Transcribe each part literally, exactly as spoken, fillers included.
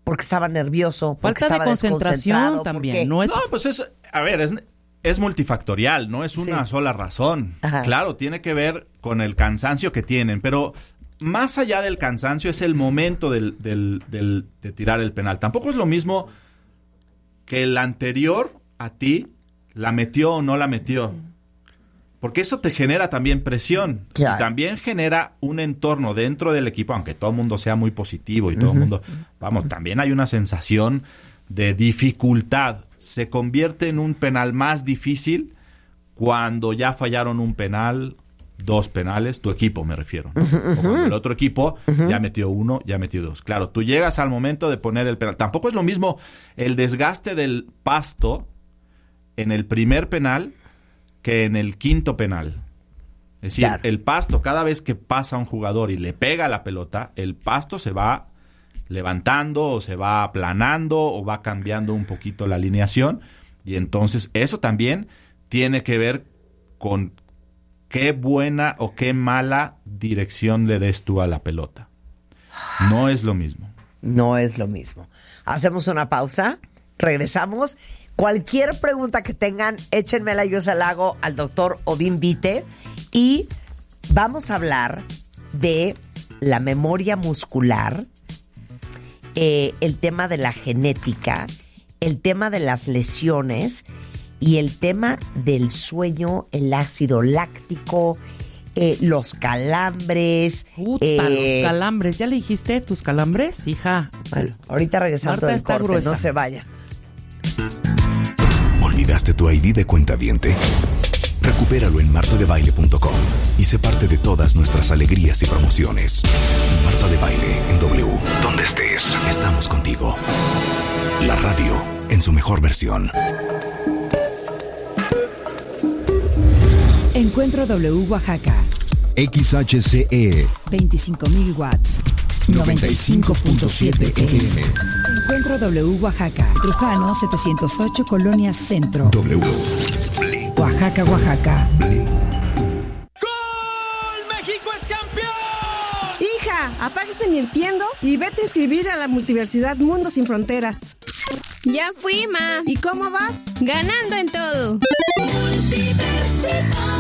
porque estaba nervioso, porque Falta estaba de concentración también. porque... No, es... no, pues es, a ver, es, es multifactorial, no es una sí. sola razón. Ajá. Claro, tiene que ver con el cansancio que tienen, pero más allá del cansancio es el momento del, del, del, de tirar el penal. Tampoco es lo mismo que el anterior a ti la metió o no la metió. Porque eso te genera también presión. Claro. Y también genera un entorno dentro del equipo, aunque todo el mundo sea muy positivo y todo el mundo... Vamos, también hay una sensación de dificultad. Se convierte en un penal más difícil cuando ya fallaron un penal, dos penales, tu equipo me refiero, ¿no? O cuando el otro equipo ya metió uno, ya metió dos. Claro, tú llegas al momento de poner el penal. Tampoco es lo mismo el desgaste del pasto en el primer penal que en el quinto penal. Es decir, claro. el pasto, cada vez que pasa un jugador y le pega la pelota, el pasto se va levantando o se va aplanando o va cambiando un poquito la alineación, y entonces eso también tiene que ver con qué buena o qué mala dirección le des tú a la pelota. No es lo mismo. No es lo mismo. Hacemos una pausa, regresamos. Cualquier pregunta que tengan, échenmela, yo se la hago al doctor Odín Vite. Y vamos a hablar de la memoria muscular, eh, el tema de la genética, el tema de las lesiones y el tema del sueño, el ácido láctico, eh, los calambres. Puta, eh, los calambres. ¿Ya le dijiste tus calambres, hija? Bueno, ahorita regresando del corte, gruesa. No se vaya. ¿Olvidaste tu I D de cuentaviente? Recupéralo en marta de baile punto com y sé parte de todas nuestras alegrías y promociones. Marta de Baile en W. Donde estés, estamos contigo. La radio en su mejor versión. Encuentro W Oaxaca. X H C E. veinticinco mil watts. noventa y cinco punto siete F M. Encuentro W Oaxaca. Trujano setecientos ocho, Colonia Centro. W. Oaxaca, Oaxaca. ¡Gol! ¡México es campeón! Hija, apaga este Nintendo y vete a inscribir a la Multiversidad Mundo Sin Fronteras. Ya fui, ma. ¿Y cómo vas? Ganando en todo. Multiversidad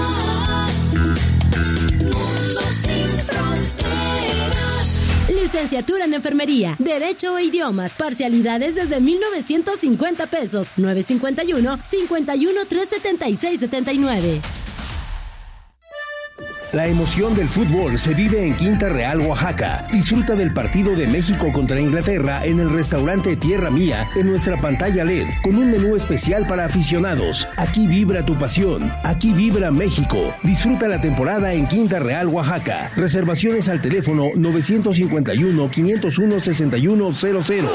Mundo Sin Fronteras. Licenciatura en Enfermería, Derecho e Idiomas, parcialidades desde mil novecientos cincuenta pesos, nueve cincuenta y uno, cincuenta y uno, tres setenta y seis, setenta y nueve. La emoción del fútbol se vive en Quinta Real, Oaxaca. Disfruta del partido de México contra Inglaterra en el restaurante Tierra Mía en nuestra pantalla L E D, con un menú especial para aficionados. Aquí vibra tu pasión. Aquí vibra México. Disfruta la temporada en Quinta Real, Oaxaca. Reservaciones al teléfono nueve cinco uno, cinco cero uno, seis uno cero cero.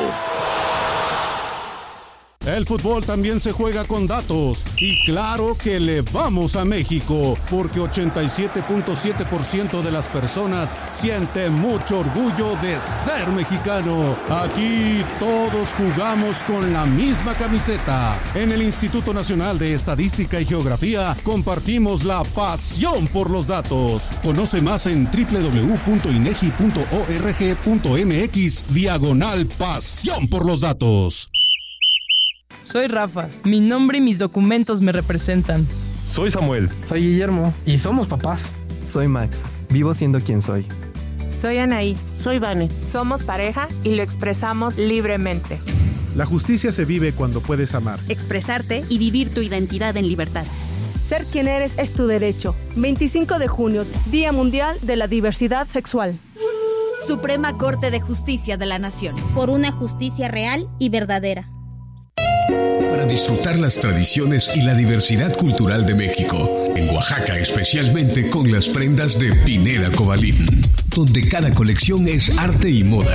El fútbol también se juega con datos y claro que le vamos a México porque ochenta y siete punto siete por ciento de las personas siente mucho orgullo de ser mexicano. Aquí todos jugamos con la misma camiseta. En el Instituto Nacional de Estadística y Geografía compartimos la pasión por los datos. Conoce más en doble u doble u doble u punto inegi punto org punto mx diagonal pasión por los datos. Soy Rafa. Mi nombre y mis documentos me representan. Soy Samuel. Soy Guillermo. Y somos papás. Soy Max. Vivo siendo quien soy. Soy Anaí. Soy Vane. Somos pareja y lo expresamos libremente. La justicia se vive cuando puedes amar, expresarte y vivir tu identidad en libertad. Ser quien eres es tu derecho. veinticinco de junio, Día Mundial de la Diversidad Sexual. Suprema Corte de Justicia de la Nación. Por una justicia real y verdadera. Para disfrutar las tradiciones y la diversidad cultural de México, en Oaxaca especialmente con las prendas de Pineda Cobalín, donde cada colección es arte y moda.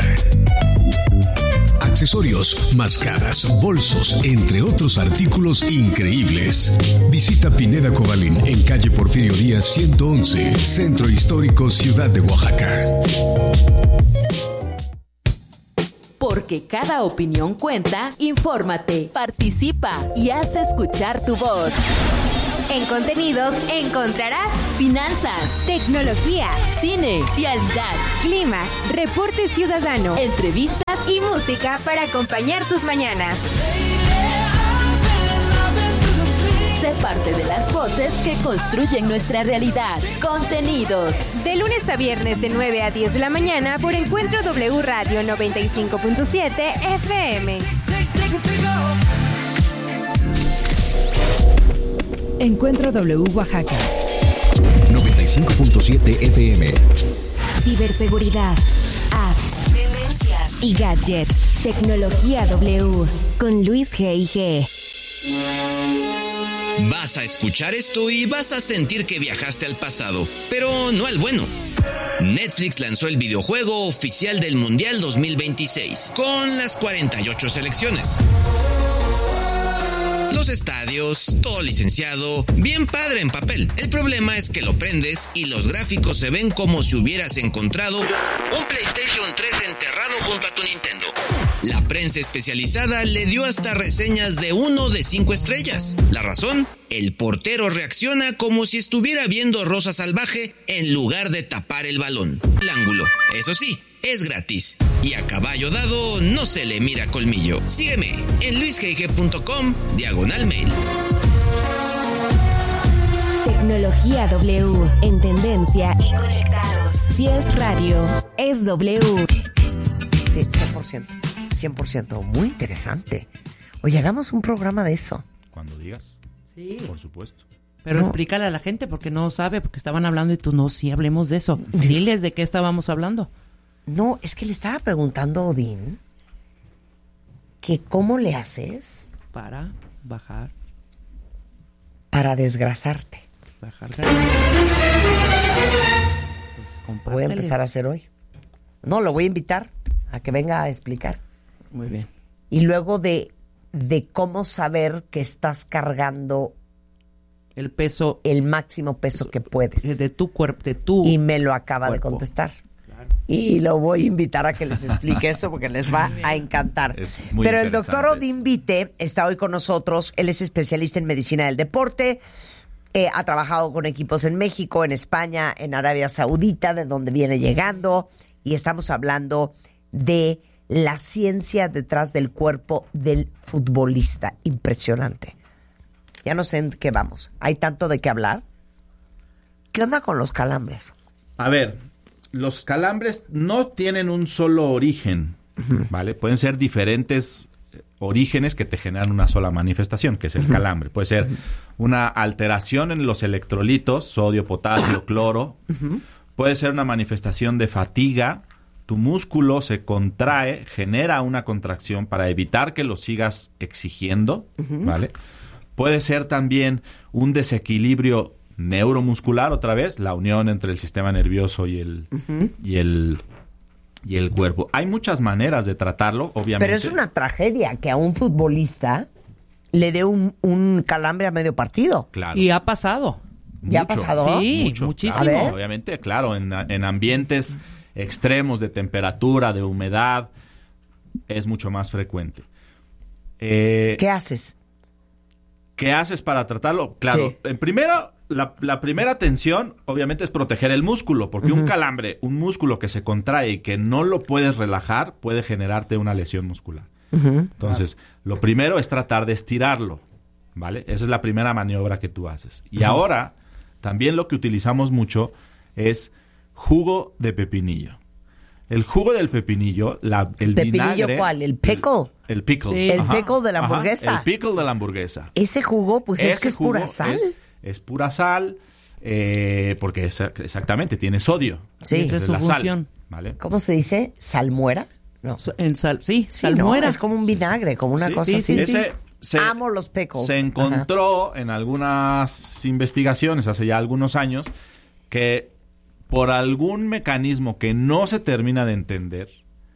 Accesorios, máscaras, bolsos, entre otros artículos increíbles. Visita Pineda Cobalín en calle Porfirio Díaz ciento once, Centro Histórico, Ciudad de Oaxaca. Porque cada opinión cuenta, infórmate, participa y haz escuchar tu voz. En Contenidos encontrarás finanzas, tecnología, cine, vialidad, clima, reporte ciudadano, entrevistas y música para acompañar tus mañanas. Sé parte de las voces que construyen nuestra realidad. Contenidos. De lunes a viernes de nueve a diez de la mañana por Encuentro W Radio noventa y cinco punto siete F M. Encuentro W Oaxaca. noventa y cinco punto siete F M. Ciberseguridad, apps, tendencias y gadgets. Tecnología W con Luis G I G. Vas a escuchar esto y vas a sentir que viajaste al pasado, pero no al bueno. Netflix lanzó el videojuego oficial del Mundial dos mil veintiséis, con las cuarenta y ocho selecciones. Los estadios, todo licenciado, bien padre en papel. El problema es que lo prendes y los gráficos se ven como si hubieras encontrado un PlayStation tres enterrado junto a tu Nintendo. La prensa especializada le dio hasta reseñas de uno de cinco estrellas. ¿La razón? El portero reacciona como si estuviera viendo Rosa Salvaje en lugar de tapar el balón. El ángulo, eso sí, es gratis. Y a caballo dado no se le mira colmillo. Sígueme en luis g i g punto com diagonal mail. Tecnología W en tendencia y conectados. Si es radio, es W. Sí, cien por ciento. cien por ciento. Muy interesante. Oye, hagamos un programa de eso. Cuando digas. Sí. Por supuesto. Pero No. explícale a la gente porque no sabe, porque estaban hablando y tú no, sí, hablemos de eso. Diles de qué estábamos hablando. No, es que le estaba preguntando a Odín que cómo le haces Para bajar, para desgrasarte. bajar. Pues, Voy a empezar a hacer hoy. No, lo voy a invitar a que venga a explicar. Muy bien. Y luego de, de cómo saber que estás cargando el peso, el máximo peso que puedes. De tu cuerpo, de tu Y me lo acaba cuerpo. de contestar. Y lo voy a invitar a que les explique eso porque les va a encantar. Es muy Pero el interesante. doctor Odín Vite está hoy con nosotros. Él es especialista en medicina del deporte. Eh, ha trabajado con equipos en México, en España, en Arabia Saudita, de donde viene llegando. Y estamos hablando de la ciencia detrás del cuerpo del futbolista. Impresionante. Ya no sé en qué vamos. Hay tanto de qué hablar. ¿Qué onda con los calambres? A ver, los calambres no tienen un solo origen, ¿vale? Pueden ser diferentes orígenes que te generan una sola manifestación, que es el calambre. Puede ser una alteración en los electrolitos, sodio, potasio, cloro. Puede ser una manifestación de fatiga. Tu músculo se contrae, genera una contracción para evitar que lo sigas exigiendo, ¿vale? Puede ser también un desequilibrio neuromuscular, otra vez, la unión entre el sistema nervioso y el, uh-huh. y el y el cuerpo. Hay muchas maneras de tratarlo, obviamente. Pero es una tragedia que a un futbolista le dé un, un calambre a medio partido. Claro. Y ha pasado. ¿Ya ha pasado? Sí, mucho, muchísimo. Claro, obviamente, claro, en, en ambientes extremos de temperatura, de humedad, es mucho más frecuente. Eh, ¿Qué haces? ¿Qué haces para tratarlo? Claro, sí. en primero, la, la primera atención, obviamente, es proteger el músculo, porque uh-huh. un calambre, un músculo que se contrae y que no lo puedes relajar, puede generarte una lesión muscular. Uh-huh. Entonces, claro. lo primero es tratar de estirarlo, ¿vale? Esa es la primera maniobra que tú haces. Y uh-huh. ahora, también lo que utilizamos mucho es jugo de pepinillo. El jugo del pepinillo, la, el ¿Pepinillo vinagre... cuál? ¿El pickle? El, el pickle. Sí. ¿El ajá, pickle de la hamburguesa? Ajá, el pickle de la hamburguesa. Ese jugo, pues Ese es que es pura sal. Es, es pura sal, eh, porque es, exactamente tiene sodio. Sí. Esa es su la función. Sal, ¿vale? ¿Cómo se dice? ¿Salmuera? No. En sal, sí, sí salmuera. No, es como un vinagre, como una sí, cosa sí, así. Sí, Ese se, Amo los pickles. Se encontró ajá. en algunas investigaciones hace ya algunos años que por algún mecanismo que no se termina de entender,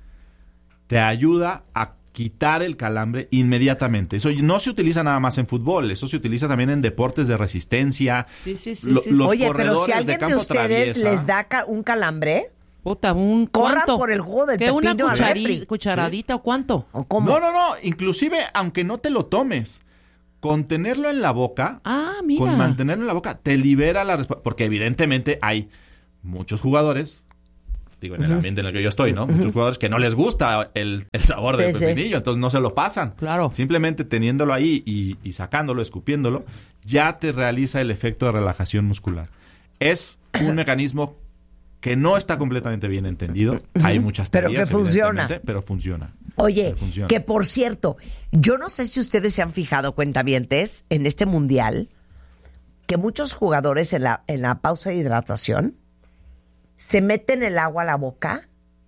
te ayuda a quitar el calambre inmediatamente. Eso no se utiliza nada más en fútbol, eso se utiliza también en deportes de resistencia. Sí, sí, sí. Lo, sí. Los Oye, pero si alguien de, de ustedes traviesa, les da ca- un calambre, puta, un corran ¿cuánto? por el jugo del ¿Qué, pepino una cuchari- al refri. cucharadita ¿Sí? o cuánto? ¿O cómo? No, no, no. Inclusive, aunque no te lo tomes, Con tenerlo en la boca, ah, mira. con mantenerlo en la boca, te libera la respuesta. Porque evidentemente hay muchos jugadores, digo, en el ambiente en el que yo estoy, ¿no? Muchos jugadores que no les gusta el, el sabor Sí, del sí. pepinillo, entonces no se lo pasan. Claro. Simplemente teniéndolo ahí y, y sacándolo, escupiéndolo, ya te realiza el efecto de relajación muscular. Es un mecanismo que no está completamente bien entendido. Hay muchas Pero teorías, que funciona. evidentemente, pero funciona. Oye, Pero funciona. que por cierto, yo no sé si ustedes se han fijado, cuentavientes, en este mundial, que muchos jugadores en la, en la pausa de hidratación se meten el agua a la boca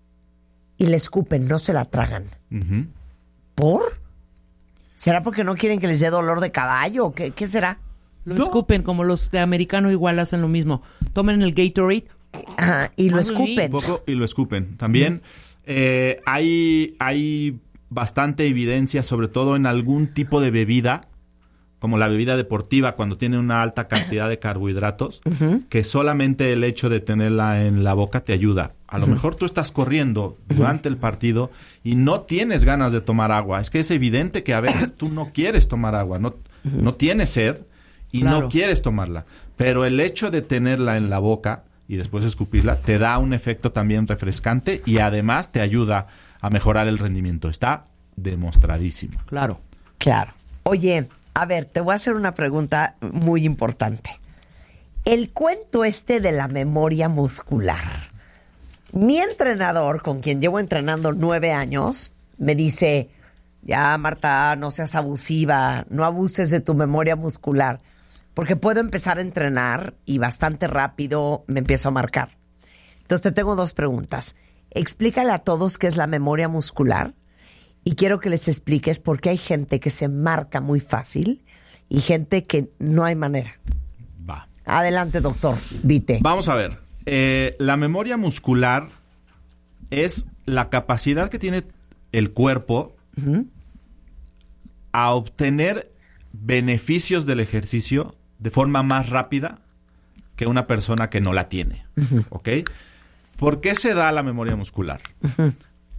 y le escupen, no se la tragan. Ujú. ¿Por? ¿Será porque no quieren que les dé dolor de caballo? ¿O qué, qué será? Lo escupen, como los de americano igual hacen lo mismo. Tomen el Gatorade. Ajá, y lo Ah, escupen. Un poco y lo escupen. También eh, hay, hay bastante evidencia, sobre todo en algún tipo de bebida, como la bebida deportiva, cuando tiene una alta cantidad de carbohidratos, Ujú. que solamente el hecho de tenerla en la boca te ayuda. A lo mejor tú estás corriendo durante el partido y no tienes ganas de tomar agua. Es que es evidente que a veces tú no quieres tomar agua, no, no tienes sed y Claro. no quieres tomarla. Pero el hecho de tenerla en la boca y después escupirla te da un efecto también refrescante y además te ayuda a mejorar el rendimiento. Está demostradísimo. Claro. Claro. Oye, a ver, te voy a hacer una pregunta muy importante. El cuento este de la memoria muscular. Mi entrenador, con quien llevo entrenando nueve años, me dice, ya Marta, no seas abusiva, no abuses de tu memoria muscular, porque puedo empezar a entrenar y bastante rápido me empiezo a marcar. Entonces te tengo dos preguntas. Explícale a todos qué es la memoria muscular y quiero que les expliques por qué hay gente que se marca muy fácil y gente que no hay manera. Va. Adelante, doctor Vite. Vamos a ver. Eh, la memoria muscular es la capacidad que tiene el cuerpo uh-huh. a obtener beneficios del ejercicio de forma más rápida que una persona que no la tiene. Uh-huh. ¿Ok? ¿Por qué se da la memoria muscular? Uh-huh.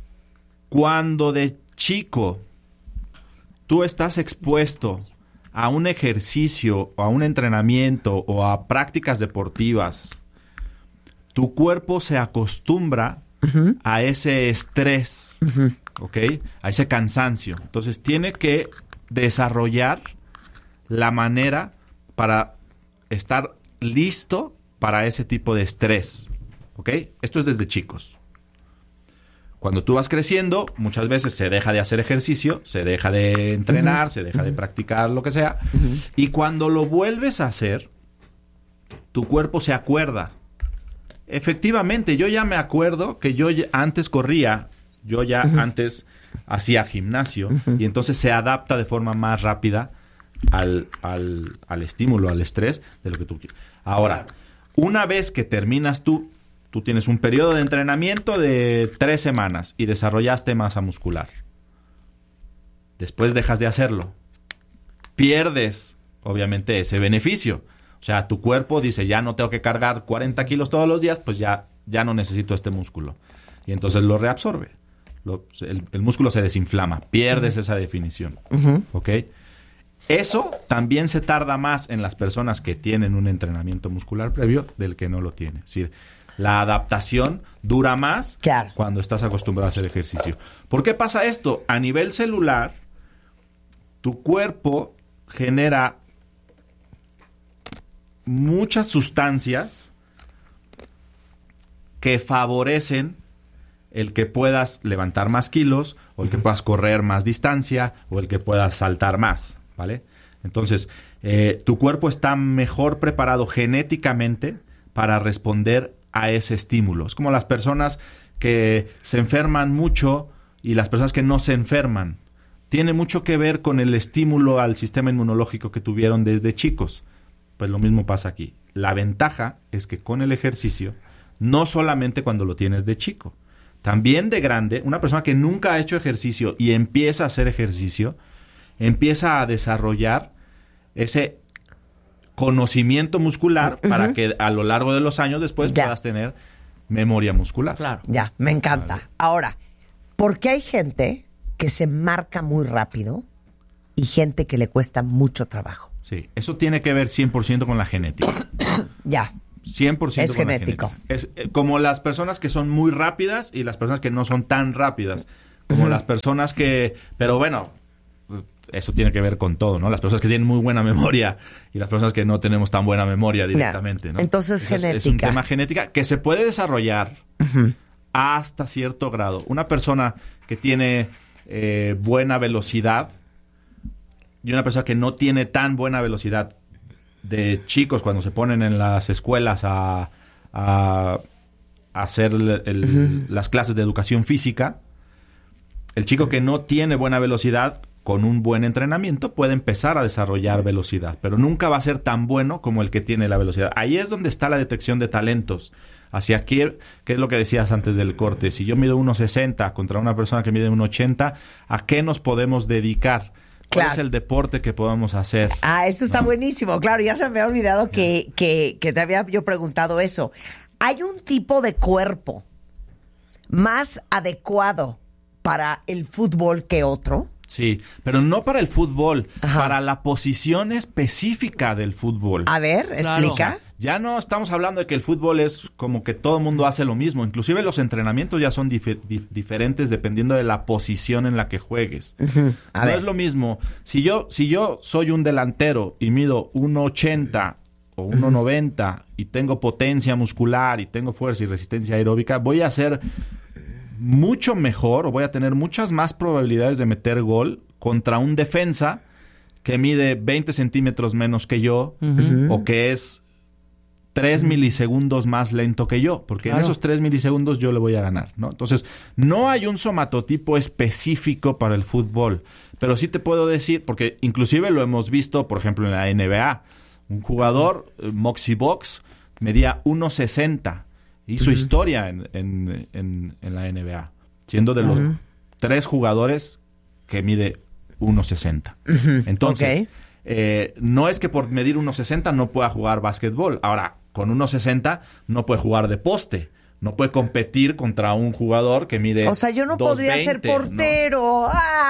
Cuando de chico tú estás expuesto a un ejercicio o a un entrenamiento o a prácticas deportivas, tu cuerpo se acostumbra uh-huh. a ese estrés, uh-huh. ¿ok? A ese cansancio. Entonces tiene que desarrollar la manera para estar listo para ese tipo de estrés, ¿ok? Esto es desde chicos. Cuando tú vas creciendo, muchas veces se deja de hacer ejercicio, se deja de entrenar, uh-huh. se deja de practicar lo que sea, uh-huh. y cuando lo vuelves a hacer, tu cuerpo se acuerda. Efectivamente, yo ya me acuerdo que yo ya antes corría, yo ya uh-huh. antes hacía gimnasio, uh-huh. y entonces se adapta de forma más rápida al, al, al estímulo, al estrés de lo que tú quieres. Ahora, una vez que terminas tú, tú tienes un periodo de entrenamiento de tres semanas y desarrollaste masa muscular. Después dejas de hacerlo. Pierdes, obviamente, ese beneficio. O sea, tu cuerpo dice, ya no tengo que cargar cuarenta kilos todos los días, pues ya, ya no necesito este músculo. Y entonces lo reabsorbe. Lo, el, el músculo se desinflama. Pierdes uh-huh. esa definición. Uh-huh. ¿Ok? Eso también se tarda más en las personas que tienen un entrenamiento muscular previo del que no lo tiene. Es decir, la adaptación dura más claro. cuando estás acostumbrado a hacer ejercicio. ¿Por qué pasa esto? A nivel celular, tu cuerpo genera muchas sustancias que favorecen el que puedas levantar más kilos, o el que puedas correr más distancia, o el que puedas saltar más, ¿vale? Entonces, eh, tu cuerpo está mejor preparado genéticamente para responder a ese estímulo. Es como las personas que se enferman mucho y las personas que no se enferman. Tiene mucho que ver con el estímulo al sistema inmunológico que tuvieron desde chicos. Pues lo mismo pasa aquí. La ventaja es que con el ejercicio, no solamente cuando lo tienes de chico, también de grande, una persona que nunca ha hecho ejercicio y empieza a hacer ejercicio, empieza a desarrollar ese conocimiento muscular uh-huh. para que a lo largo de los años después ya. puedas tener memoria muscular. Claro. Ya, me encanta. Vale. Ahora, ¿por qué hay gente que se marca muy rápido y gente que le cuesta mucho trabajo. Sí, eso tiene que ver cien por ciento con la genética. Ya. cien por ciento Es con genético. La genética. Es eh, como las personas que son muy rápidas y las personas que no son tan rápidas. Como uh-huh. las personas que... Pero bueno, eso tiene que ver con todo, ¿no? Las personas que tienen muy buena memoria y las personas que no tenemos tan buena memoria directamente, ¿no? Entonces, Entonces genética. Es un tema genética que se puede desarrollar uh-huh. hasta cierto grado. Una persona que tiene eh, buena velocidad y una persona que no tiene tan buena velocidad, de chicos cuando se ponen en las escuelas a, a, a hacer el, el, uh-huh. las clases de educación física, el chico que no tiene buena velocidad, con un buen entrenamiento puede empezar a desarrollar velocidad, pero nunca va a ser tan bueno como el que tiene la velocidad. Ahí es donde está la detección de talentos. Hacia aquí, que es lo que decías antes del corte. Si yo mido uno sesenta contra una persona que mide uno ochenta, ¿a qué nos podemos dedicar? ¿Cuál claro. es el deporte que podemos hacer? Ah, eso está ¿no? buenísimo. Claro, ya se me había olvidado que, que, que te había yo preguntado eso. ¿Hay un tipo de cuerpo más adecuado para el fútbol que otro? Sí, pero no para el fútbol, Ajá. para la posición específica del fútbol. A ver, explica. Claro. Ya no estamos hablando de que el fútbol es como que todo el mundo hace lo mismo. Inclusive los entrenamientos ya son dif- dif- diferentes dependiendo de la posición en la que juegues. Uh-huh. No ver. es lo mismo. Si yo, si yo soy un delantero y mido uno ochenta o uno noventa uh-huh. y tengo potencia muscular y tengo fuerza y resistencia aeróbica, voy a hacer mucho mejor o voy a tener muchas más probabilidades de meter gol contra un defensa que mide veinte centímetros menos que yo uh-huh. o que es tres milisegundos más lento que yo, porque claro. en esos tres milisegundos yo le voy a ganar, ¿no? Entonces, no hay un somatotipo específico para el fútbol, pero sí te puedo decir, porque inclusive lo hemos visto, por ejemplo, en la N B A, un jugador, Moxie Box, medía uno sesenta, hizo uh-huh. historia en, en, en, en la N B A, siendo de los uh-huh. tres jugadores que mide uno sesenta. Uh-huh. Entonces, okay. eh, no es que por medir uno sesenta no pueda jugar básquetbol. Ahora, con uno sesenta no puede jugar de poste. No puede competir contra un jugador que mide O sea, yo no podría ser portero. ¿no?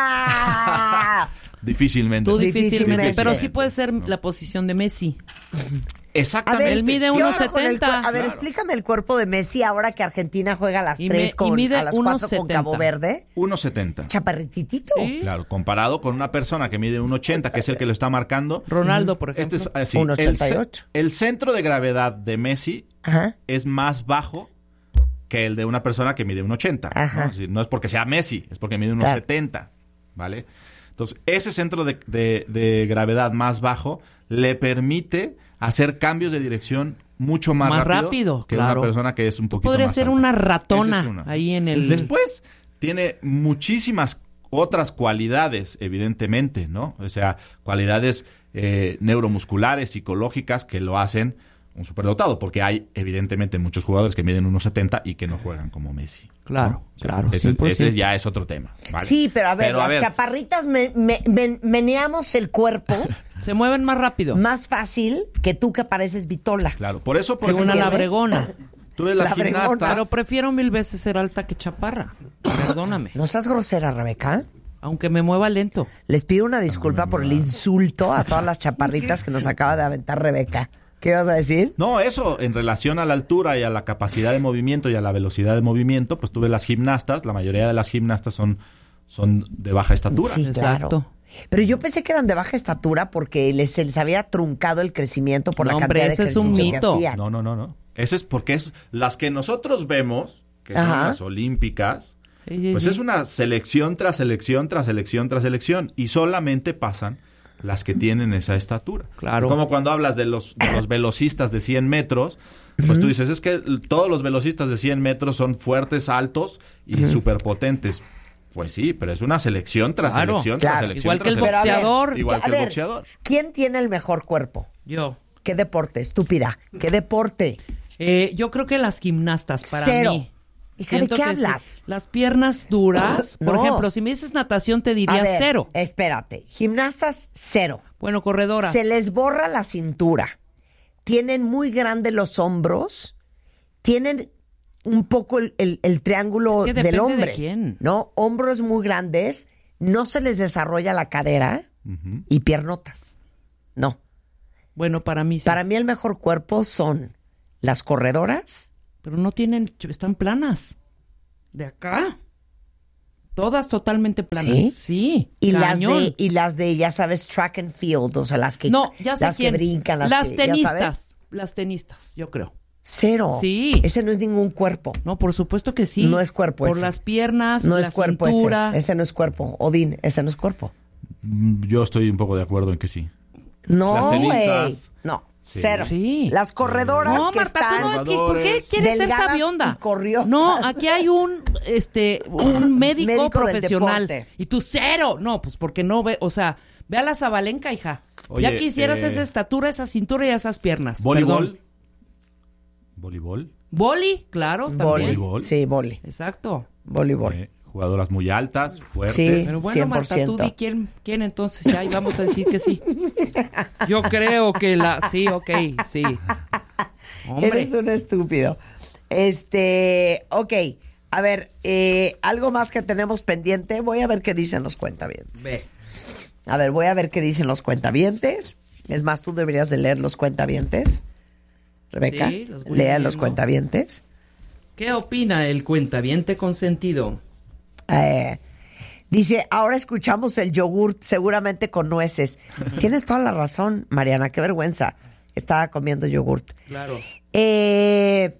¡Ah! Difícilmente. Tú difícilmente, difícilmente. pero sí puede ser no. la posición de Messi. Exactamente. A ver, él mide uno setenta. A ver, claro. explícame el cuerpo de Messi ahora que Argentina juega a las y tres me, con y a las cuatro con Cabo Verde. uno setenta. Chaparrititito. ¿Sí? Claro, comparado con una persona que mide uno ochenta, que es el que lo está marcando. Ronaldo, por ejemplo. Este es, así, uno ochenta y ocho. El, el centro de gravedad de Messi Ajá. es más bajo que el de una persona que mide uno ochenta. ¿no? Es decir, no es porque sea Messi, es porque mide uno setenta. ¿Vale? Entonces, ese centro de, de, de gravedad más bajo le permite hacer cambios de dirección mucho más, más rápido, rápido que claro. una persona que es un poquito Podría más ser alta. una ratona es una. ahí en el... Después, tiene muchísimas otras cualidades, evidentemente, ¿no? O sea, cualidades eh, neuromusculares, psicológicas que lo hacen un superdotado, porque hay evidentemente muchos jugadores que miden uno setenta y que no juegan como Messi. Claro, ¿no? O sea, claro. Ese, sí, pues ese sí. ya es otro tema. ¿vale? Sí, pero a ver, pero, las a ver, chaparritas me, me, me, meneamos el cuerpo. Se mueven más rápido. Más fácil que tú que pareces Vitola. Claro, por eso... Por Según a la ejemplo, Bregona. Tú ves las La Bregona. gimnastas... Pero prefiero mil veces ser alta que chaparra. Perdóname. No seas grosera, Rebeca. Aunque me mueva lento. Les pido una disculpa por el insulto a todas las chaparritas que nos acaba de aventar Rebeca. ¿Qué ibas a decir? No, eso, en relación a la altura y a la capacidad de movimiento y a la velocidad de movimiento, pues tú ves las gimnastas, la mayoría de las gimnastas son, son de baja estatura. Sí, claro. Exacto. Pero yo pensé que eran de baja estatura porque les, se les había truncado el crecimiento por No, la hombre, cantidad de ese es un ejercicio mito. que hacían. No, no, no, no. Eso es porque es las que nosotros vemos, que son Ajá. las olímpicas, Sí, sí, pues sí. es una selección tras selección tras selección tras selección y solamente pasan las que tienen esa estatura. Claro. Como cuando hablas de los, de los velocistas de cien metros, pues uh-huh. tú dices, es que todos los velocistas de cien metros son fuertes, altos y uh-huh. superpotentes. Pues sí, pero es una selección tras Claro, selección claro. tras selección. Igual que el tras selección. boxeador. Igual A que el ver, boxeador. ¿quién tiene el mejor cuerpo? Yo. ¿Qué deporte? Estúpida. ¿Qué deporte? Eh, yo creo que las gimnastas, para Cero. mí. Hija, ¿de Siento qué que hablas? sí. Las piernas duras. Por No. ejemplo, si me dices natación, te diría A ver, cero. Espérate. Gimnastas, cero. Bueno, corredoras. Se les borra la cintura. Tienen muy grandes los hombros. Tienen un poco el, el- el triángulo Es que del depende hombre. de quién. ¿No? Hombros muy grandes. No se les desarrolla la cadera. Uh-huh. y piernotas. No. Bueno, para mí sí. Para mí el mejor cuerpo son las corredoras. Pero no tienen, están planas. De acá. Todas totalmente planas. Sí. Sí. Y las cañón. de, y las de, ya sabes, track and field, o sea, las que, No, ya sé las quién. que brincan, las, Las que, ya sabes. tenistas. Las tenistas, yo creo. Cero. Sí. Ese no es ningún cuerpo. No, por supuesto que sí. No es cuerpo Por ese. las piernas, No la es cuerpo cintura. ese. Ese no es cuerpo. Odín, ese no es cuerpo. Yo estoy un poco de acuerdo en que sí. No, Las güey. tenistas. No, Sí. cero. Sí. Las corredoras No, que Marta, están tú no, aquí, ¿por qué quieres ser delgadas sabionda? y corriosas. No, aquí hay un este un médico, Médico del profesional. deporte. Y tú cero. No, pues porque no ve, o sea, ve a la Zabalenka, hija. Oye, ya quisieras eh, esa estatura, esa cintura y esas piernas. ¿Voleibol? Perdón. ¿Voleibol? Boli, claro, también. Voleibol. Sí, boli. Exacto. Voleibol. Eh, jugadoras muy altas, fuertes. Sí. Pero bueno, cien por Marta, ciento. tú di quién, quién entonces ya, y vamos a decir que sí. Yo creo que la, sí, ok, sí. Hombre. Eres un estúpido. Este, ok. A ver, eh, algo más que tenemos pendiente. Voy a ver qué dicen los cuentavientes. Ve. A ver, voy a ver qué dicen los cuentavientes. Es más, tú deberías de leer los cuentavientes. Rebeca, Sí, los voy lea los leyendo. cuentavientes. ¿Qué opina el cuentaviente consentido? Eh, dice, ahora escuchamos el yogurt seguramente con nueces. Tienes toda la razón, Mariana, qué vergüenza. Estaba comiendo yogurt. Claro. Eh,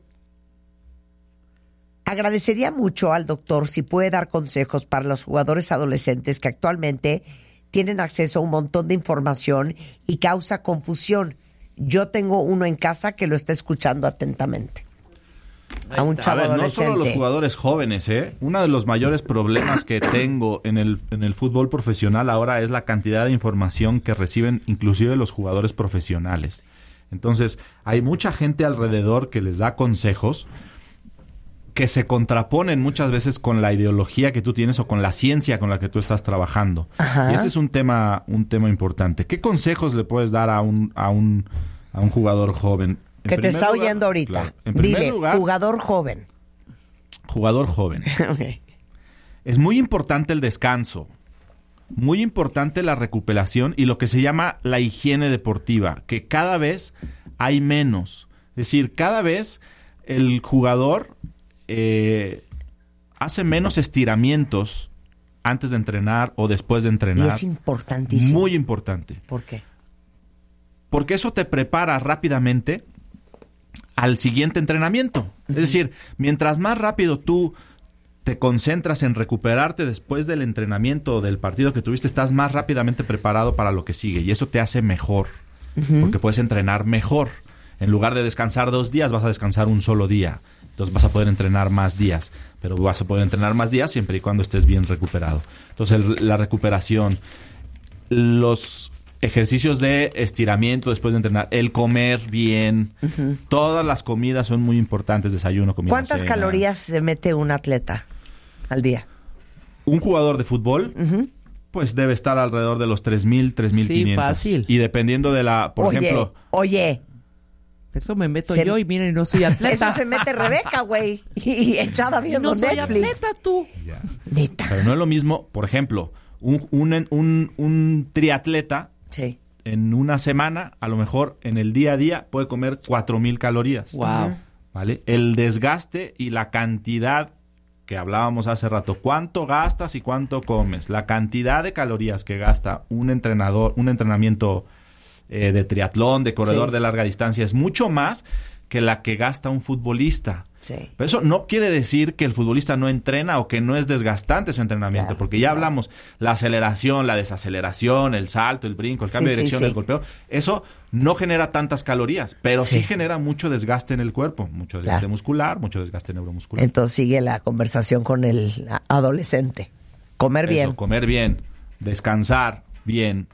agradecería mucho al doctor si puede dar consejos para los jugadores adolescentes que actualmente tienen acceso a un montón de información y causa confusión. Yo tengo uno en casa que lo está escuchando atentamente. A un A chavo ver, no adolescente. solo los jugadores jóvenes, ¿eh? Uno de los mayores problemas que tengo en el, en el fútbol profesional ahora es la cantidad de información que reciben inclusive los jugadores profesionales. Entonces, hay mucha gente alrededor que les da consejos que se contraponen muchas veces con la ideología que tú tienes o con la ciencia con la que tú estás trabajando. Ajá. Y ese es un tema, un tema importante. ¿Qué consejos le puedes dar a un, a un, a un jugador joven? En Que te primer está lugar, oyendo ahorita. claro, en primer Dile, lugar, jugador joven. jugador joven. Es muy importante el descanso, muy importante la recuperación y lo que se llama la higiene deportiva, que cada vez hay menos. Es decir, cada vez el jugador eh, hace menos estiramientos antes de entrenar o después de entrenar. Y es importantísimo. Muy importante. ¿Por qué? Porque eso te prepara rápidamente al siguiente entrenamiento. Es decir, mientras más rápido tú te concentras en recuperarte después del entrenamiento o del partido que tuviste, estás más rápidamente preparado para lo que sigue. Y eso te hace mejor, Ujú. porque puedes entrenar mejor. En lugar de descansar dos días, vas a descansar un solo día. Entonces vas a poder entrenar más días. Pero vas a poder entrenar más días siempre y cuando estés bien recuperado. Entonces el- la recuperación, los ejercicios de estiramiento después de entrenar, el comer bien, Ujú. todas las comidas son muy importantes, desayuno, comida, ¿Cuántas cena. calorías se mete un atleta al día? Un jugador de fútbol, pues debe estar alrededor de los tres mil, tres mil quinientos. fácil. Y dependiendo de la, por oye, ejemplo... Oye, Eso me meto Se- yo y miren, no soy atleta. eso se mete Rebeca, güey. Y echada Y viendo no soy Netflix. atleta tú. Neta. Pero no es lo mismo, por ejemplo, un, un, un, un triatleta Sí. en una semana, a lo mejor en el día a día, puede comer cuatro mil calorías. Wow. ¿Vale? El desgaste y la cantidad que hablábamos hace rato, cuánto gastas y cuánto comes, la cantidad de calorías que gasta un entrenador, un entrenamiento eh, de triatlón, de corredor Sí. de larga distancia, es mucho más que la que gasta un futbolista. Sí. Pero eso no quiere decir que el futbolista no entrena o que no es desgastante su entrenamiento, Claro, porque ya claro. hablamos, la aceleración, la desaceleración, el salto, el brinco, el cambio Sí, de sí, dirección, sí. el golpeo, eso no genera tantas calorías, pero sí, Sí. genera mucho desgaste en el cuerpo, mucho desgaste Claro. muscular, mucho desgaste neuromuscular. Entonces sigue la conversación con el adolescente. Comer Eso, bien. comer bien, descansar bien.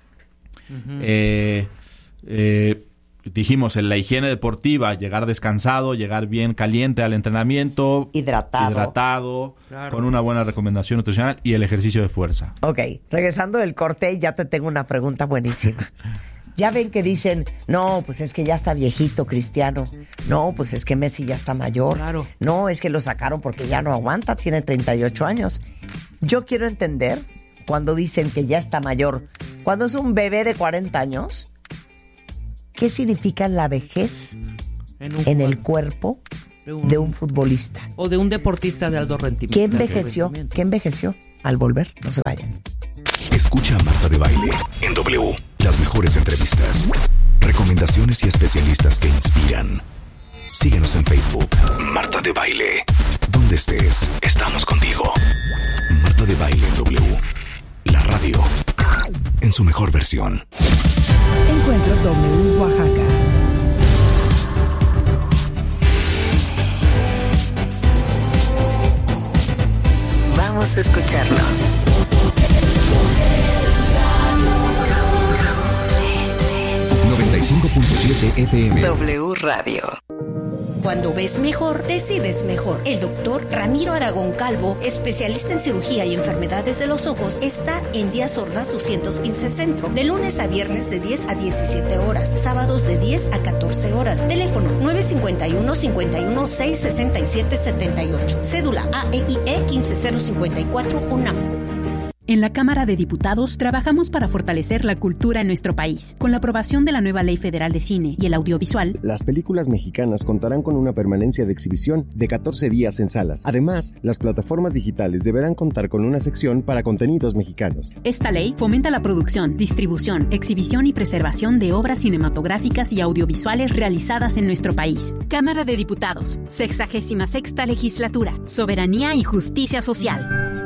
eh, eh, dijimos, en la higiene deportiva, llegar descansado, llegar bien caliente al entrenamiento, Hidratado. hidratado, Claro. con una buena recomendación nutricional y el ejercicio de fuerza. Ok, regresando del corte, ya te tengo una pregunta buenísima. Ya ven que dicen, no, pues es que ya está viejito Cristiano. No, pues es que Messi ya está mayor. Claro. No, es que lo sacaron porque ya no aguanta, tiene treinta y ocho años. Yo quiero entender, cuando dicen que ya está mayor, cuando es un bebé de cuarenta años, ¿qué significa la vejez En, un en el cuerpo de un, de un futbolista? O de un deportista de alto rendimiento. ¿Qué envejeció? ¿Qué envejeció? Al volver, no se vayan. Escucha a Marta de Baile en W. Las mejores entrevistas, recomendaciones y especialistas que inspiran. Síguenos en Facebook. Marta de Baile. Donde estés, estamos contigo. Marta de Baile en W. La radio en su mejor versión. Encuentro W Oaxaca. Vamos a escucharnos. noventa y cinco punto siete F M. W Radio. Cuando ves mejor, decides mejor. El doctor Ramiro Aragón Calvo, especialista en cirugía y enfermedades de los ojos, está en Díaz Ordaz doscientos quince Centro, de lunes a viernes de diez a diecisiete horas, sábados de diez a catorce horas. Teléfono nueve cinco uno, cinco uno seis, seis siete siete ocho. Cédula A E I E uno cinco cero cinco cuatro UNAM. En la Cámara de Diputados trabajamos para fortalecer la cultura en nuestro país. Con la aprobación de la nueva Ley Federal de Cine y el Audiovisual, las películas mexicanas contarán con una permanencia de exhibición de catorce días en salas. Además, las plataformas digitales deberán contar con una sección para contenidos mexicanos. Esta ley fomenta la producción, distribución, exhibición y preservación de obras cinematográficas y audiovisuales realizadas en nuestro país. Cámara de Diputados, sexagésima sexta Legislatura, Soberanía y Justicia Social.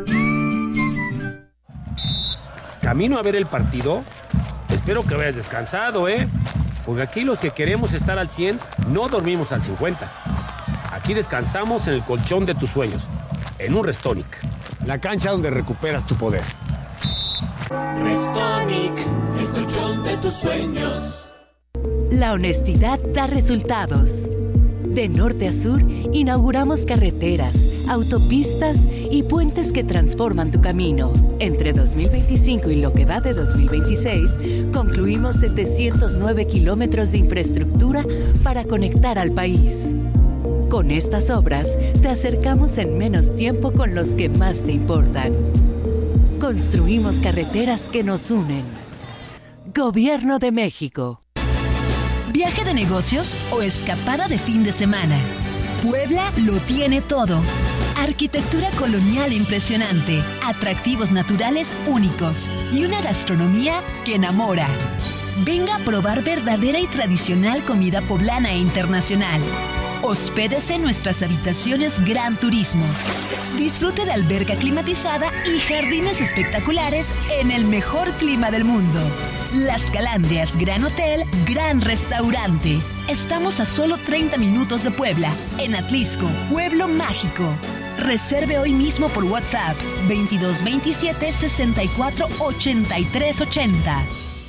¿Camino a ver el partido? Espero que vayas descansado, ¿eh? Porque aquí los que queremos estar al cien no dormimos al cincuenta. Aquí descansamos en el colchón de tus sueños, en un Restonic. La cancha donde recuperas tu poder. Restonic, el colchón de tus sueños. La honestidad da resultados. De norte a sur, inauguramos carreteras, autopistas y puentes que transforman tu camino. Entre dos mil veinticinco y lo que va de dos mil veintiséis, concluimos setecientos nueve kilómetros de infraestructura para conectar al país. Con estas obras, te acercamos en menos tiempo con los que más te importan. Construimos carreteras que nos unen. Gobierno de México. ¿Viaje de negocios o escapada de fin de semana? Puebla lo tiene todo. Arquitectura colonial impresionante, atractivos naturales únicos y una gastronomía que enamora. Venga a probar verdadera y tradicional comida poblana e internacional. Hospédese en nuestras habitaciones Gran Turismo. Disfrute de alberca climatizada y jardines espectaculares en el mejor clima del mundo. Las Calandrias Gran Hotel, Gran Restaurante. Estamos a solo treinta minutos de Puebla, en Atlisco, Pueblo Mágico. Reserve hoy mismo por WhatsApp veintidós veintisiete sesenta y cuatro ochenta y tres ochenta.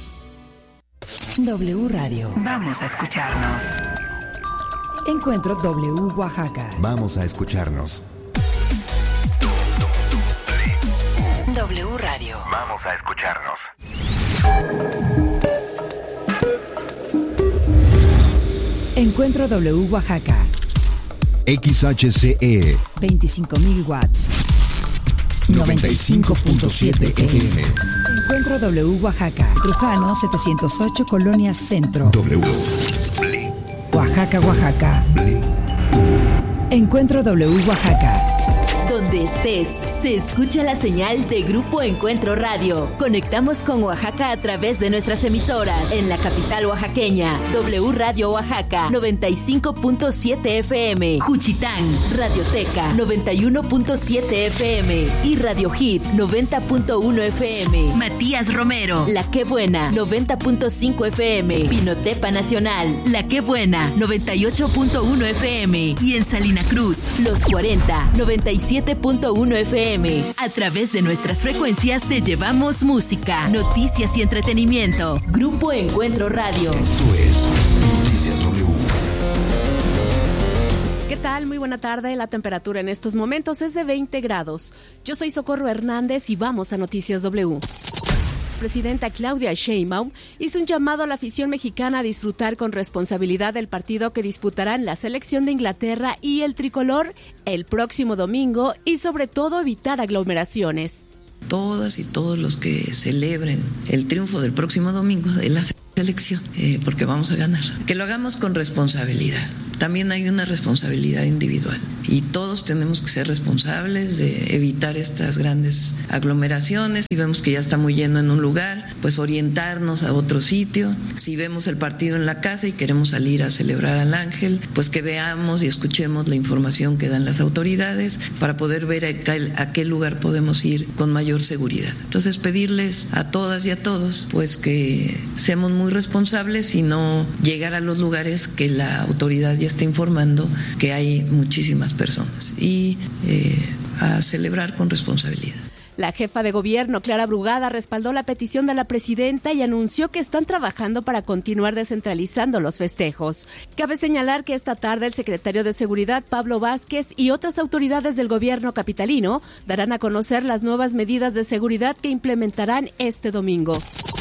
W Radio. Vamos a escucharnos. Encuentro W Oaxaca. Vamos a escucharnos. W Radio. Vamos a escucharnos. Encuentro W Oaxaca. X H C E veinticinco mil watts. noventa y cinco punto siete F M. Encuentro W Oaxaca. Trujano setecientos ocho Colonia Centro. W. Oaxaca, Oaxaca. Encuentro W Oaxaca. Donde estés, se escucha la señal de Grupo Encuentro Radio. Conectamos con Oaxaca a través de nuestras emisoras. En la capital oaxaqueña, W Radio Oaxaca, noventa y cinco punto siete F M. Juchitán, Radioteca, noventa y uno punto siete F M. Y Radio Hit, noventa punto uno F M. Matías Romero, La Qué Buena, noventa punto cinco F M. Pinotepa Nacional, La Qué Buena, noventa y ocho punto uno F M. Y en Salina Cruz, Los cuarenta, noventa y siete punto uno F M. A través de nuestras frecuencias te llevamos música, noticias y entretenimiento. Grupo Encuentro Radio. Esto es Noticias W. ¿Qué tal? Muy buena tarde. La temperatura en estos momentos es de veinte grados. Yo soy Socorro Hernández y vamos a Noticias W. Presidenta Claudia Sheinbaum hizo un llamado a la afición mexicana a disfrutar con responsabilidad del partido que disputarán la selección de Inglaterra y el tricolor el próximo domingo y sobre todo evitar aglomeraciones. todas y todos los que celebren el triunfo del próximo domingo de la selección, eh, porque vamos a ganar. Que lo hagamos con responsabilidad. También hay una responsabilidad individual y todos tenemos que ser responsables de evitar estas grandes aglomeraciones. Si vemos que ya está muy lleno en un lugar, pues orientarnos a otro sitio. Si vemos el partido en la casa y queremos salir a celebrar al Ángel, pues que veamos y escuchemos la información que dan las autoridades para poder ver a qué, a qué lugar podemos ir con mayor seguridad. Entonces, pedirles a todas y a todos pues que seamos muy responsables y no llegar a los lugares que la autoridad ya está informando que hay muchísimas personas y eh, a celebrar con responsabilidad. La jefa de gobierno, Clara Brugada, respaldó la petición de la presidenta y anunció que están trabajando para continuar descentralizando los festejos. Cabe señalar que esta tarde el secretario de Seguridad, Pablo Vázquez, y otras autoridades del gobierno capitalino darán a conocer las nuevas medidas de seguridad que implementarán este domingo.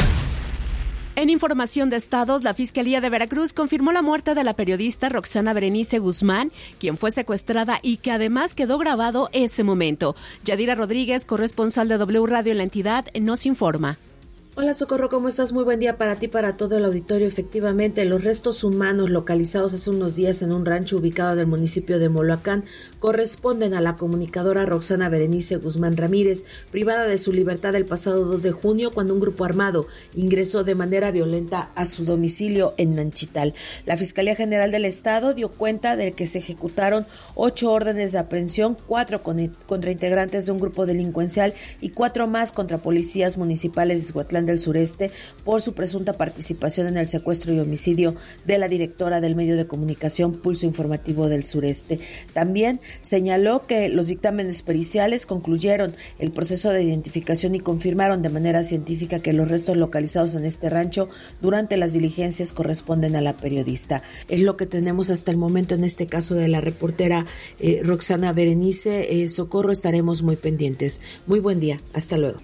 En información de estados, la Fiscalía de Veracruz confirmó la muerte de la periodista Roxana Berenice Guzmán, quien fue secuestrada y que además quedó grabado ese momento. Yadira Rodríguez, corresponsal de W Radio en la entidad, nos informa. Hola Socorro, ¿cómo estás? Muy buen día para ti, para todo el auditorio. Efectivamente, los restos humanos localizados hace unos días en un rancho ubicado en el municipio de Moloacán corresponden a la comunicadora Roxana Berenice Guzmán Ramírez, privada de su libertad el pasado dos de junio cuando un grupo armado ingresó de manera violenta a su domicilio en Nanchital. La Fiscalía General del Estado dio cuenta de que se ejecutaron ocho órdenes de aprehensión, cuatro con, contra integrantes de un grupo delincuencial y cuatro más contra policías municipales de Izhuatlán del Sureste por su presunta participación en el secuestro y homicidio de la directora del medio de comunicación Pulso Informativo del Sureste. También señaló que los dictámenes periciales concluyeron el proceso de identificación y confirmaron de manera científica que los restos localizados en este rancho durante las diligencias corresponden a la periodista. Es lo que tenemos hasta el momento en este caso de la reportera eh, Roxana Berenice. Eh, Socorro, estaremos muy pendientes. Muy buen día. Hasta luego.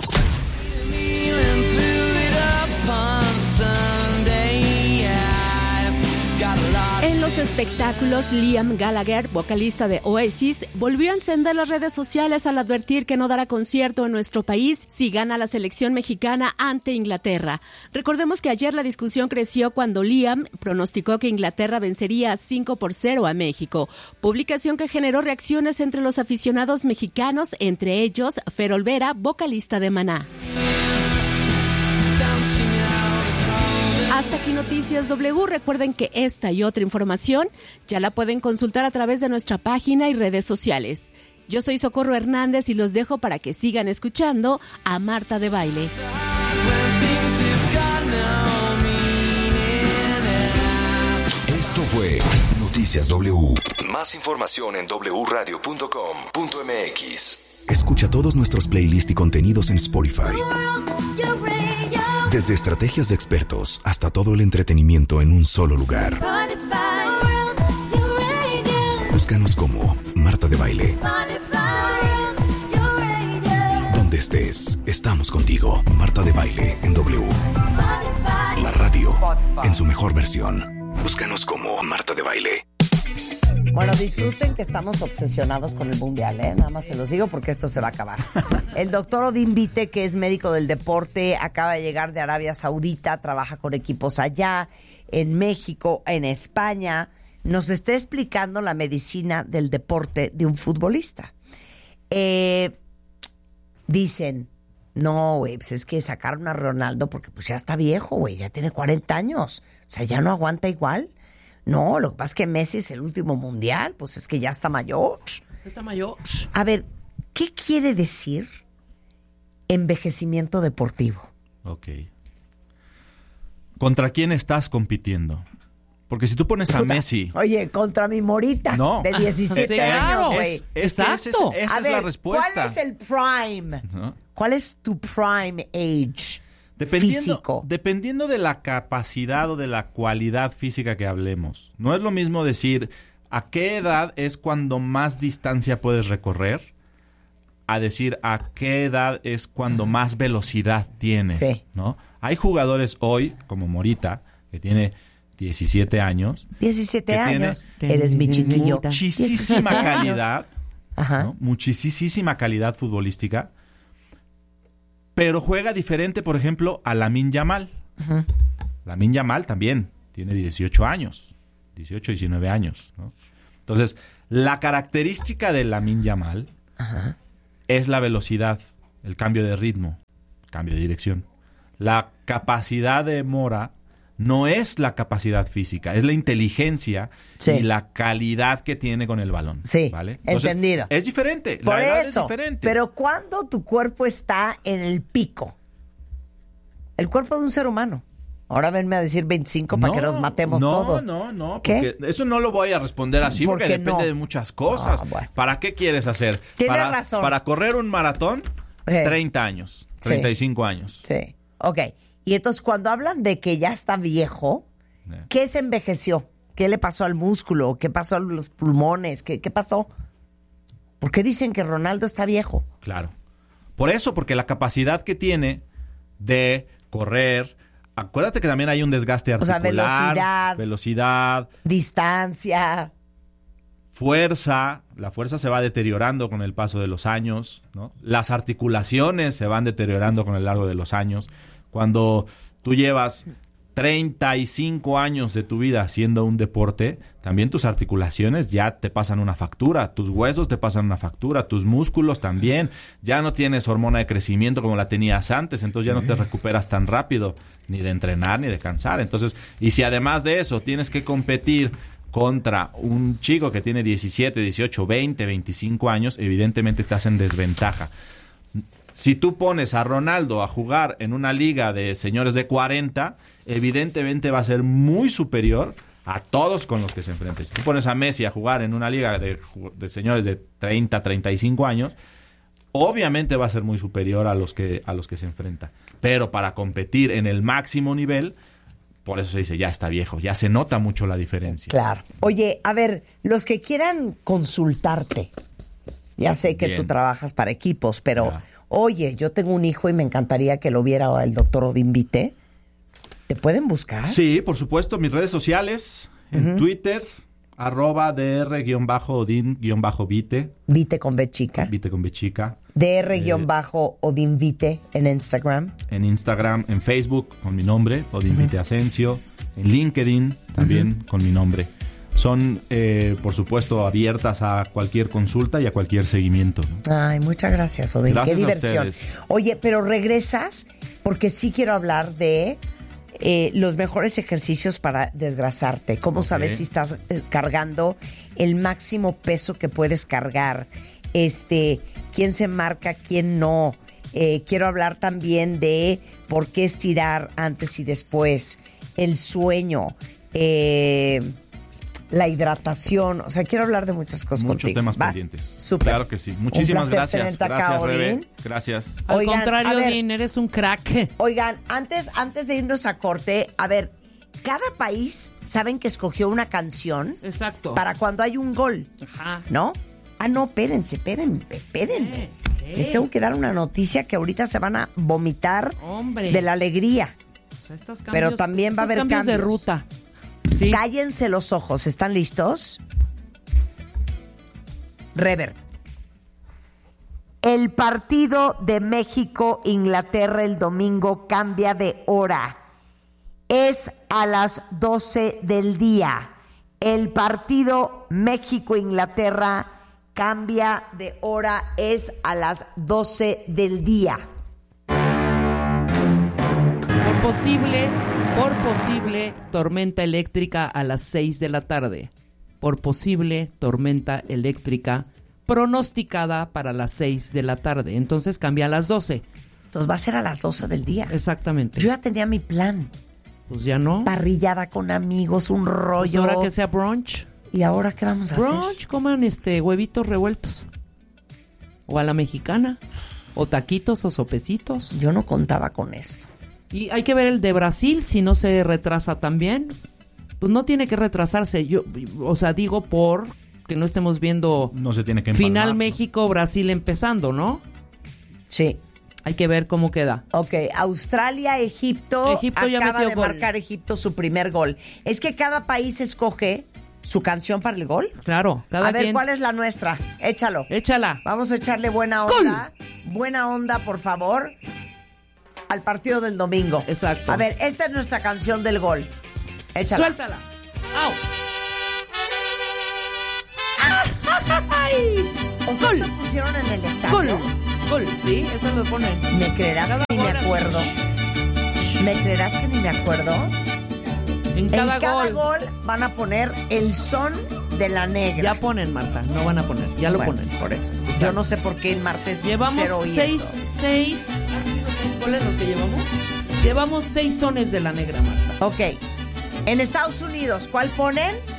En los espectáculos, Liam Gallagher, vocalista de Oasis, volvió a encender las redes sociales al advertir que no dará concierto en nuestro país si gana la selección mexicana ante Inglaterra. Recordemos que ayer la discusión creció cuando Liam pronosticó que Inglaterra vencería cinco por cero a México, publicación que generó reacciones entre los aficionados mexicanos, entre ellos Fer Olvera, vocalista de Maná. Hasta aquí Noticias W. Recuerden que esta y otra información ya la pueden consultar a través de nuestra página y redes sociales. Yo soy Socorro Hernández y los dejo para que sigan escuchando a Marta de Baile. Esto fue Noticias W. Más información en doble u radio punto com punto m x. Escucha todos nuestros playlists y contenidos en Spotify. Desde estrategias de expertos hasta todo el entretenimiento en un solo lugar. Búscanos como Marta de Baile. Donde estés, estamos contigo. Marta de Baile en W. La radio en su mejor versión. Búscanos como Marta de Baile. Bueno, disfruten que estamos obsesionados con el mundial, ¿eh? Nada más se los digo porque esto se va a acabar. El doctor Odín Vite, que es médico del deporte, acaba de llegar de Arabia Saudita, trabaja con equipos allá, en México, en España. Nos está explicando la medicina del deporte de un futbolista. Eh, dicen, no, güey, pues es que sacaron a Ronaldo porque pues ya está viejo, güey, ya tiene cuarenta años. O sea, ya no aguanta igual. No, lo que pasa es que Messi es el último mundial, pues es que ya está mayor. Está mayor. A ver, ¿qué quiere decir envejecimiento deportivo? Ok. ¿Contra quién estás compitiendo? Porque si tú pones a Messi... Oye, contra mi Morita, no. de diecisiete sí, años, claro. güey. Es, es Exacto. Esa es, esa a es ver, la respuesta. ¿cuál es el prime? ¿No? ¿Cuál es tu prime age? Dependiendo, físico. Dependiendo de la capacidad o de la cualidad física que hablemos. No es lo mismo decir a qué edad es cuando más distancia puedes recorrer a decir a qué edad es cuando más velocidad tienes. Sí. ¿No? Hay jugadores hoy, como Morita, que tiene diecisiete años. diecisiete años. Eres mi chiquillo. Muchísima calidad. Ajá. ¿No? Muchísima calidad futbolística. pero juega diferente, por ejemplo, a Lamine Yamal. Uh-huh. Lamine Yamal también tiene dieciocho años, dieciocho, diecinueve años, ¿no? Entonces, la característica de Lamine Yamal uh-huh. es la velocidad, el cambio de ritmo, cambio de dirección. La capacidad de Mora no es la capacidad física, es la inteligencia sí. y la calidad que tiene con el balón. Sí, ¿vale? Entonces, entendido. Es diferente. Por la edad eso, es diferente. Pero cuando tu cuerpo está en el pico, el cuerpo de un ser humano. Ahora venme a decir veinticinco para no, que nos matemos no, todos. No, no, no. ¿Qué? Eso no lo voy a responder así ¿Por porque qué depende no? de muchas cosas. Ah, bueno. ¿Para qué quieres hacer? Tienes para, razón. Para correr un maratón, Sí. treinta años, treinta y cinco sí. años. Sí, ok. Y entonces cuando hablan de que ya está viejo, eh. ¿qué se envejeció? ¿Qué le pasó al músculo? ¿Qué pasó a los pulmones? ¿Qué, qué pasó? ¿Por qué dicen que Ronaldo está viejo? Claro. Por eso, porque la capacidad que tiene de correr... Acuérdate que también hay un desgaste articular. O sea, velocidad. Velocidad. Distancia. Fuerza. La fuerza se va deteriorando con el paso de los años, ¿no? Las articulaciones se van deteriorando con el largo de los años. Cuando tú llevas treinta y cinco años de tu vida haciendo un deporte, también tus articulaciones ya te pasan una factura, tus huesos te pasan una factura, tus músculos también. Ya no tienes hormona de crecimiento como la tenías antes, entonces ya no te recuperas tan rápido, ni de entrenar ni de cansar. Entonces, y si además de eso tienes que competir contra un chico que tiene diecisiete, dieciocho, veinte, veinticinco años, evidentemente estás en desventaja. Si tú pones a Ronaldo a jugar en una liga de señores de cuarenta, evidentemente va a ser muy superior a todos con los que se enfrente. Si tú pones a Messi a jugar en una liga de, de señores de treinta, treinta y cinco años, obviamente va a ser muy superior a los que, a los que se enfrenta. Pero para competir en el máximo nivel, por eso se dice, ya está viejo, ya se nota mucho la diferencia. Claro. Oye, a ver, los que quieran consultarte, ya sé que Bien. tú trabajas para equipos, pero... Ya. Oye, yo tengo un hijo y me encantaría que lo viera el doctor Odín Vite. ¿Te pueden buscar? Sí, por supuesto. Mis redes sociales, en uh-huh. Twitter, arroba dr-odín-vite. Vite con B chica. Vite con B chica. dr-odín Vite en Instagram. En Instagram, en Facebook, con mi nombre, Odín uh-huh. Vite Asensio. En LinkedIn, también uh-huh. con mi nombre. Son, eh, por supuesto, abiertas a cualquier consulta y a cualquier seguimiento, ¿no? Ay, muchas gracias, Odín. Gracias. Qué diversión. A ustedes. Oye, pero regresas porque sí quiero hablar de eh, los mejores ejercicios para desgrasarte. ¿Cómo okay. sabes si estás eh, cargando el máximo peso que puedes cargar? Este, quién se marca, quién no. Eh, quiero hablar también de por qué estirar antes y después, el sueño, eh... la hidratación, o sea, quiero hablar de muchas cosas Muchos contigo. temas ¿Va? pendientes. Súper. Claro que sí. Muchísimas gracias. Gracias, acá, Rebe. Gracias. Al Oigan, contrario, ver, Odín, eres un crack. Oigan, antes, antes de irnos a corte, a ver, cada país, ¿saben que escogió una canción? Exacto. Para cuando hay un gol. Ajá. ¿No? Ah, no, espérense, espérenme, espérenme. ¿Qué? ¿Qué? Les tengo que dar una noticia que ahorita se van a vomitar Hombre. de la alegría. O sea, estos cambios, Pero también va a haber cambios, cambios de ruta. Sí. Cállense los ojos. ¿Están listos? Rever. El partido de México-Inglaterra el domingo cambia de hora. Es a las doce del día. El partido México-Inglaterra cambia de hora. Es a las doce del día. Por posible... Por posible tormenta eléctrica a las seis de la tarde. Por posible tormenta eléctrica pronosticada para las seis de la tarde. Entonces cambia a las doce. Entonces va a ser a las doce del día. Exactamente. Yo ya tenía mi plan. Pues ya no. Parrillada con amigos, un rollo. Pues ahora que sea brunch. ¿Y ahora qué vamos a brunch, hacer? Brunch, coman este huevitos revueltos. O a la mexicana. O taquitos o sopecitos. Yo no contaba con esto. Y hay que ver el de Brasil, si no se retrasa también. Pues no tiene que retrasarse. Yo, o sea, digo por que no estemos viendo no se tiene que empalmar, final ¿no? México-Brasil empezando, ¿no? Sí. Hay que ver cómo queda. Ok, Australia, Egipto, Egipto ya acaba metió de gol. marcar Egipto su primer gol. Es que cada país escoge su canción para el gol. Claro, cada A ver, quien... ¿cuál es la nuestra? Échalo. Échala. Vamos a echarle buena onda. ¡Gol! Buena onda, por favor. al partido del domingo. Exacto. A ver, esta es nuestra canción del gol. Échala. Suéltala. ¡Au! ¡Ay! O sea, Gol. se pusieron en el estadio. Gol. Gol, sí, eso lo ponen. ¿Me creerás Cada que ni me gol así. acuerdo? ¿Me creerás que ni me acuerdo? En cada, en cada gol. gol van a poner el son de la negra. Ya ponen, Marta, no van a poner, ya lo Bueno, ponen. por eso. Exacto. Yo no sé por qué el martes Llevamos cero y seis, eso. seis, ¿han sido seis goles los que llevamos? Llevamos seis sones de la negra, Marta. Ok. En Estados Unidos, ¿cuál ponen?